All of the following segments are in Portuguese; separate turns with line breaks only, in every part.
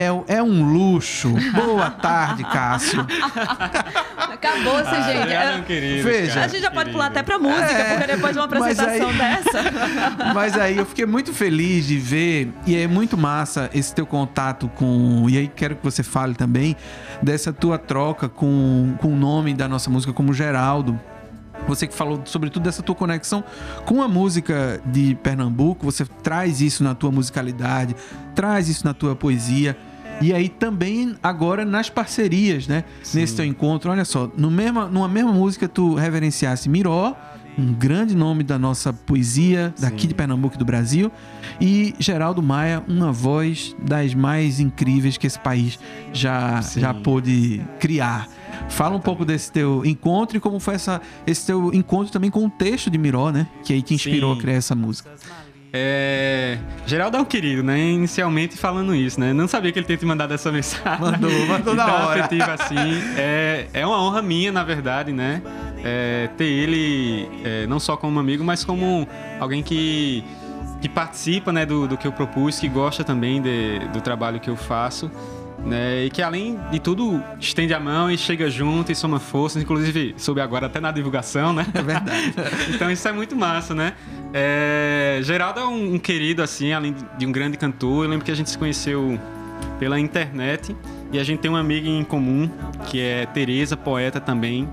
É um luxo. Boa tarde, Cássio.
Acabou-se, gente.
Obrigado, querido,
Veja.
cara,
A gente já pode
querido.
pular até pra música, porque depois de uma apresentação dessa...
Mas aí eu fiquei muito feliz de ver, e é muito massa esse teu contato com... E aí quero que você fale também dessa tua troca com o nome da nossa música como Geraldo. Você que falou sobretudo dessa tua conexão com a música de Pernambuco, você traz isso na tua musicalidade, traz isso na tua poesia. E aí também agora nas parcerias, né? Sim. Nesse teu encontro, olha só, numa mesma música tu reverenciasse Miró, um grande nome da nossa poesia daqui de Pernambuco e do Brasil, e Geraldo Maia, uma voz das mais incríveis que esse país já pôde criar. Fala um pouco desse teu encontro e como foi esse teu encontro também com o texto de Miró, né? Que aí te inspirou a criar essa música.
Geraldo é um querido, né? Inicialmente falando isso, né? Não sabia que ele tinha te mandado essa mensagem.
Mandou na hora.
Afetiva assim. É uma honra minha, na verdade, né? Ter ele não só como amigo, mas como alguém que participa, né, do que eu propus, que gosta também do trabalho que eu faço, né? E que além de tudo estende a mão e chega junto e soma forças, inclusive soube agora até na divulgação, né?
É verdade.
Então isso é muito massa, né? Geraldo é um querido, assim, além de um grande cantor. Eu lembro que a gente se conheceu pela internet e a gente tem uma amiga em comum, que é Tereza, poeta também,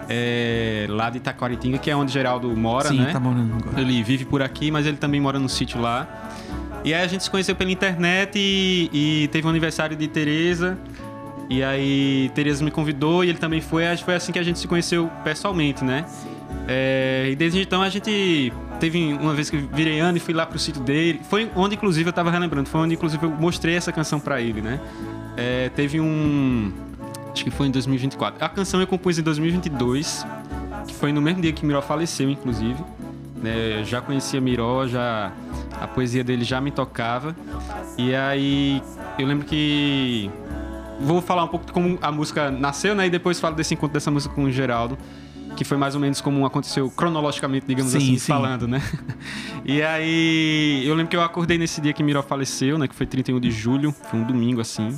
lá de Itaquaritinga, que é onde Geraldo mora, né?
Sim, tá morando agora.
Ele vive por aqui, mas ele também mora no sítio lá. E aí a gente se conheceu pela internet e teve um aniversário de Tereza. E aí Tereza me convidou e ele também foi. Acho que foi assim que a gente se conheceu pessoalmente, né? E desde então a gente teve uma vez que eu virei ano e fui lá pro sítio dele. Foi onde, inclusive, eu tava relembrando. Foi onde, inclusive, eu mostrei essa canção pra ele, né? Teve acho que foi em 2024. A canção eu compus em 2022, que foi no mesmo dia que Miró faleceu, inclusive. Eu já conhecia Miró, a poesia dele já me tocava. E aí eu lembro que... Vou falar um pouco de como a música nasceu, né? E depois falo desse encontro dessa música com o Geraldo, que foi mais ou menos como aconteceu cronologicamente, digamos assim, falando, né? E aí eu lembro que eu acordei nesse dia que Miró faleceu, né? Que foi 31 de julho, foi um domingo, assim.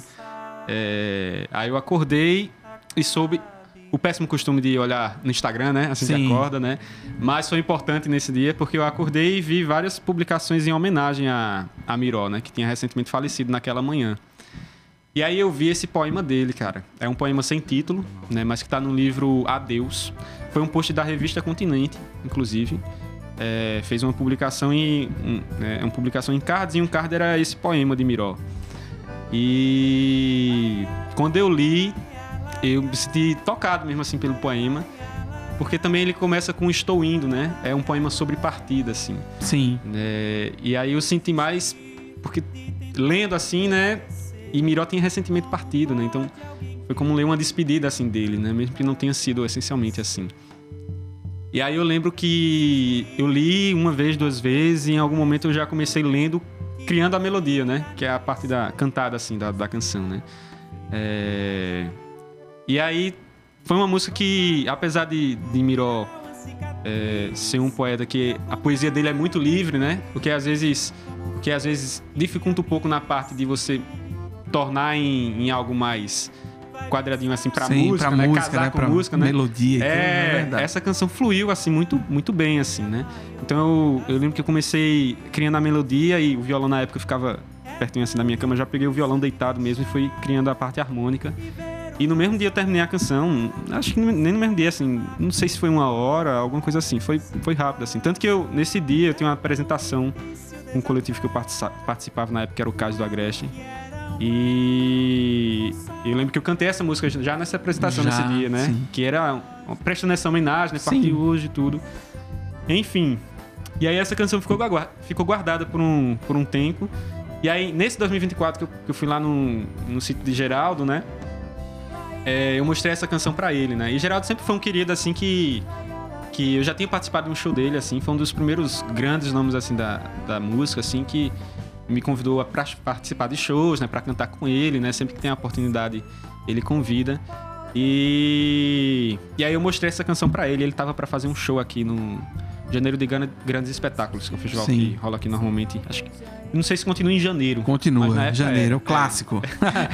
Aí eu acordei e soube o péssimo costume de olhar no Instagram, né? Assim que acorda, né? Mas foi importante nesse dia porque eu acordei e vi várias publicações em homenagem a Miró, né? Que tinha recentemente falecido naquela manhã. E aí eu vi esse poema dele, cara. É um poema sem título, né? Mas que tá no livro Adeus. Foi um post da revista Continente, inclusive. Fez uma publicação uma publicação em cards, e um card era esse poema de Miró. E quando eu li, eu me senti tocado mesmo assim pelo poema, porque também ele começa com Estou Indo, né? É um poema sobre partida, assim.
Sim.
E aí eu senti mais, porque lendo assim, né? E Miró tinha recentemente partido, né? Então foi como ler uma despedida assim dele, né? Mesmo que não tenha sido essencialmente assim. E aí eu lembro que eu li uma vez, duas vezes, e em algum momento eu já comecei lendo, criando a melodia, né? Que é a parte da cantada, assim, da canção, né? E aí foi uma música que, apesar de Miró ser um poeta que a poesia dele é muito livre, né? O que às vezes dificulta um pouco na parte de você tornar em algo mais quadradinho assim pra música, né?
Música,
casar
né?
com música, né?
Melodia. Tudo,
essa canção fluiu assim muito bem assim, né? Então eu lembro que eu comecei criando a melodia e o violão na época ficava pertinho assim da minha cama, eu já peguei o violão deitado mesmo e fui criando a parte harmônica. E no mesmo dia eu terminei a canção, acho que nem no mesmo dia, assim, não sei se foi 1 hora, alguma coisa assim, foi rápido, assim. Tanto que nesse dia eu tinha uma apresentação com um coletivo que eu participava na época, que era o Caso do Agreste. E eu lembro que eu cantei essa música já nessa apresentação, nesse dia, né? Sim. Que era prestando essa homenagem, né? Partiu hoje e tudo. Enfim. E aí essa canção ficou guardada por um tempo. E aí, nesse 2024 que eu fui lá no sítio de Geraldo, né? Eu mostrei essa canção pra ele, né? E Geraldo sempre foi um querido, assim, que eu já tinha participado de um show dele, assim. Foi um dos primeiros grandes nomes, assim, da música, assim, que me convidou a participar de shows, né? Pra cantar com ele, né? Sempre que tem a oportunidade, ele convida. E aí eu mostrei essa canção pra ele. Ele tava pra fazer um show aqui no Janeiro de Grandes Espetáculos, que é um festival que rola aqui normalmente, acho que Não sei se continua em janeiro.
Continua,
Mas na época
janeiro, é o clássico.